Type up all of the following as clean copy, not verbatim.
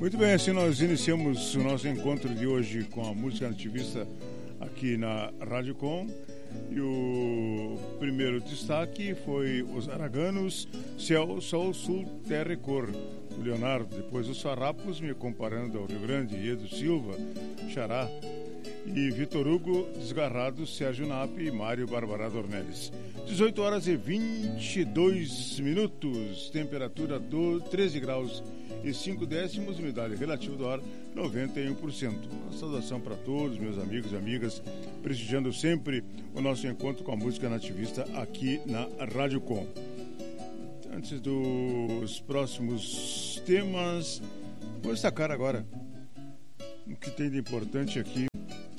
Muito bem, assim nós iniciamos o nosso encontro de hoje com a música nativista aqui na Rádio Com. E o primeiro destaque foi os Araganos, Céu, Sol, Sul, Terra e Cor, do Leonardo. Depois os Farrapos, me comparando ao Rio Grande, Edu Silva, Xará. E Vitor Hugo, Desgarrados, Sérgio Nap e Mário Barbará Dornelles. 18 horas e 22 minutos, temperatura 13 graus e 5 décimos, umidade relativa do ar 91%. Uma saudação para todos, meus amigos e amigas, prestigiando sempre o nosso encontro com a música nativista aqui na Rádio Com. Antes dos próximos temas, vou destacar agora o que tem de importante aqui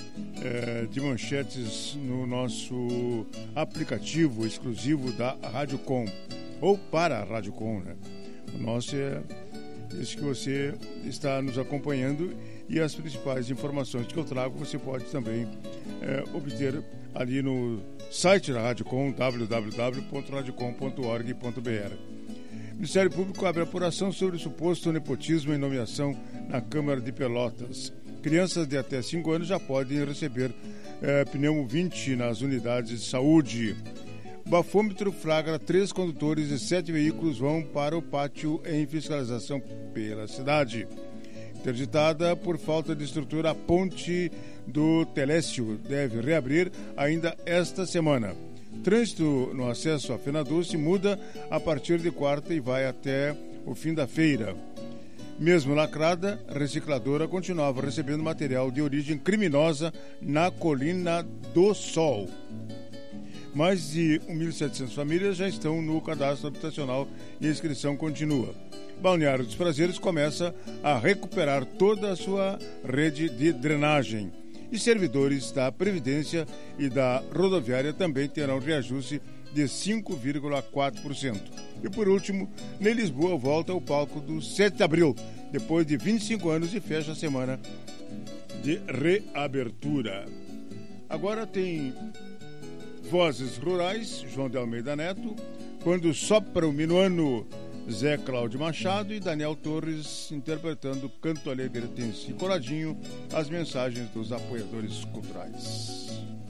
de manchetes no nosso aplicativo exclusivo da Rádio Com, ou para a Rádio Com, né? O nosso é esse que você está nos acompanhando, e as principais informações que eu trago você pode também obter ali no site da Rádio Com, www.radiocom.org.br. O Ministério Público abre apuração sobre o suposto nepotismo em nomeação na Câmara de Pelotas. Crianças de até 5 anos já podem receber pneumo 20 nas unidades de saúde. Bafômetro flagra 3 condutores e 7 veículos vão para o pátio em fiscalização pela cidade. Interditada por falta de estrutura, a ponte do Telécio deve reabrir ainda esta semana. Trânsito no acesso a Fena Doce muda a partir de quarta e vai até o fim da feira. Mesmo lacrada, a recicladora continuava recebendo material de origem criminosa na Colina do Sol. Mais de 1.700 famílias já estão no cadastro habitacional e a inscrição continua. Balneário dos Prazeres começa a recuperar toda a sua rede de drenagem. E servidores da Previdência e da Rodoviária também terão reajuste de 5,4%. E por último, nem Lisboa volta ao palco do 7 de abril, depois de 25 anos, e fecha a semana de reabertura. Agora tem Vozes Rurais, João de Almeida Neto, Quando Sopra o Minuano, Zé Cláudio Machado, e Daniel Torres interpretando Canto Alegretense e Coladinho, as mensagens dos apoiadores culturais.